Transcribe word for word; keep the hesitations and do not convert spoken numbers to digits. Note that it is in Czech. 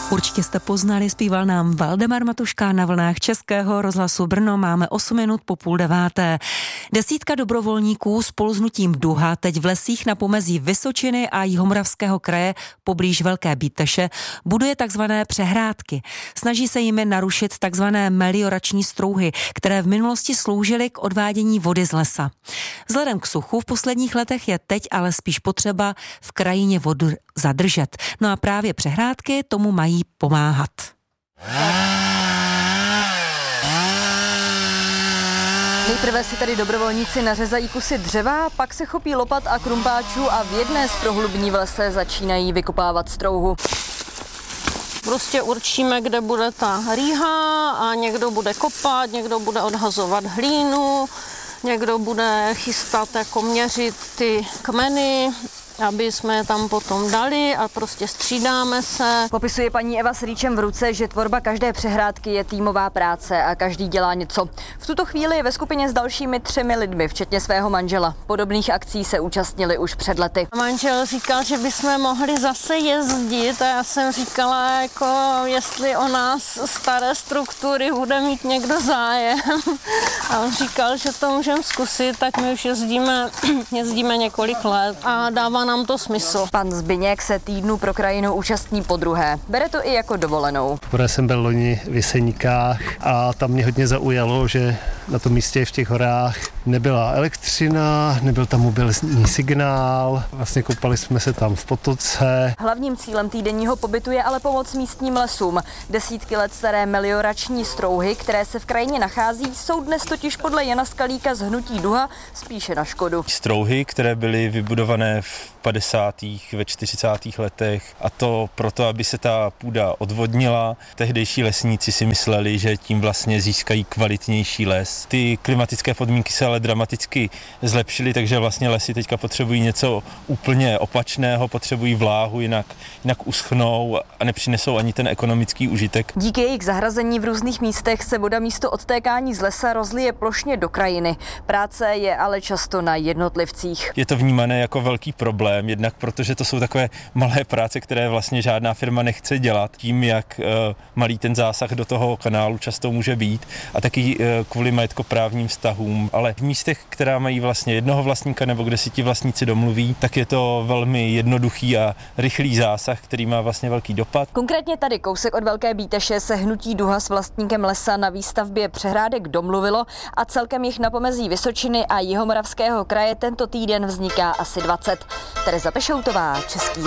Určitě jste poznali, zpíval nám Valdemar Matuška na vlnách Českého rozhlasu Brno. Máme osm minut po půl deváté. Desítka dobrovolníků spolu s hnutím Duha teď v lesích na pomezí Vysočiny a Jihomoravského kraje poblíž Velké Bíteše buduje takzvané přehrádky. Snaží se jimi narušit takzvané meliorační strouhy, které v minulosti sloužily k odvádění vody z lesa. Vzhledem k suchu v posledních letech je teď ale spíš potřeba v krajině vodu zadržet. No a právě přehrádky tomu mají pomáhat. Nejprve si tady dobrovolníci nařezají kusy dřeva, pak se chopí lopat a krumpáčů a v jedné z prohlubní v lese začínají vykopávat strouhu. Prostě určíme, kde bude ta rýha a někdo bude kopat, někdo bude odhazovat hlínu, někdo bude chystat, jako měřit ty kmeny, aby jsme je tam potom dali a prostě střídáme se. Popisuje paní Eva s rýčem v ruce, že tvorba každé přehrádky je týmová práce a každý dělá něco. V tuto chvíli je ve skupině s dalšími třemi lidmi, včetně svého manžela. Podobných akcí se účastnili už před lety. Manžel říkal, že bychom mohli zase jezdit a já jsem říkala, jako jestli o nás staré struktury bude mít někdo zájem. A on říkal, že to můžeme zkusit, tak my už jezdíme, jezdíme několik let a dává nám to smysl. Pan Zbyněk se týdnu pro krajinu účastní podruhé. Bere to i jako dovolenou. Poprvé jsem byl loni v Jeseníkách a tam mě hodně zaujalo, že na tom místě v těch horách nebyla elektřina, nebyl tam mobilní signál, vlastně koupali jsme se tam v potoce. Hlavním cílem týdenního pobytu je ale pomoc místním lesům. Desítky let staré meliorační strouhy, které se v krajině nachází, jsou dnes totiž podle Jana Skalíka z hnutí Duha spíše na škodu. Strouhy, které byly vybudované v padesátých, ve čtyřicátých letech a to proto, aby se ta půda odvodnila. Tehdejší lesníci si mysleli, že tím vlastně získají kvalitnější les. Ty klimatické podmínky se ale dramaticky zlepšily, takže vlastně lesy teďka potřebují něco úplně opačného, potřebují vláhu, jinak, jinak uschnou a nepřinesou ani ten ekonomický užitek. Díky jejich zahrazení v různých místech se voda místo odtékání z lesa rozlije plošně do krajiny. Práce je ale často na jednotlivcích. Je to vnímané jako velký problém, jednak protože to jsou takové malé práce, které vlastně žádná firma nechce dělat, tím, jak uh, malý ten zásah do toho kanálu často může být a taky uh, kvůli majetkoprávním vztahům, ale v místech, která mají vlastně jednoho vlastníka nebo kde si ti vlastníci domluví, tak je to velmi jednoduchý a rychlý zásah, který má vlastně velký dopad. Konkrétně tady kousek od Velké Bíteše se hnutí Duha s vlastníkem lesa na výstavbě přehrádek domluvilo a celkem jich na pomezí Vysočiny a Jihomoravského kraje tento týden vzniká asi dvacet. Tereza Pešoutová, Český